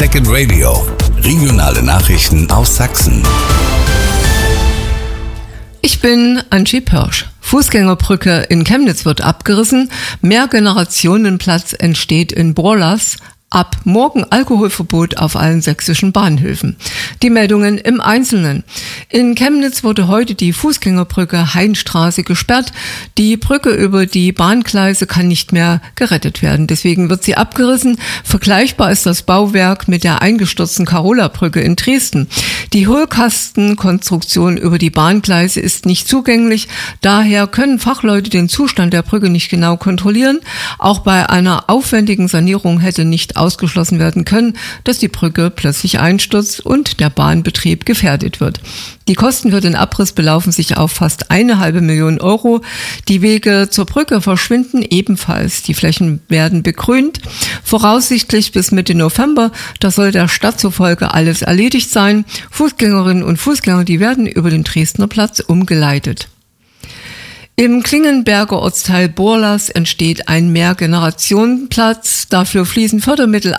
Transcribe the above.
Second Radio. Regionale Nachrichten aus Sachsen. Ich bin Angie Pörsch. Fußgängerbrücke in Chemnitz wird abgerissen. Mehrgenerationenplatz entsteht in Borlas. Ab morgen Alkoholverbot auf allen sächsischen Bahnhöfen. Die Meldungen im Einzelnen. In Chemnitz wurde heute die Fußgängerbrücke Heinstraße gesperrt. Die Brücke über die Bahngleise kann nicht mehr gerettet werden. Deswegen wird sie abgerissen. Vergleichbar ist das Bauwerk mit der eingestürzten Karola-Brücke in Dresden. Die Hohlkastenkonstruktion über die Bahngleise ist nicht zugänglich. Daher können Fachleute den Zustand der Brücke nicht genau kontrollieren. Auch bei einer aufwendigen Sanierung hätte nicht ausgeschlossen werden können, dass die Brücke plötzlich einstürzt und der Bahnbetrieb gefährdet wird. Die Kosten für den Abriss belaufen sich auf fast 1,5 Million Euro. Die Wege zur Brücke verschwinden ebenfalls. Die Flächen werden begrünt. Voraussichtlich bis Mitte November, da soll der Stadt zufolge alles erledigt sein. Fußgängerinnen und Fußgänger, die werden über den Dresdner Platz umgeleitet. Im Klingenberger Ortsteil Borlas entsteht ein Mehrgenerationenplatz. Dafür fließen Fördermittel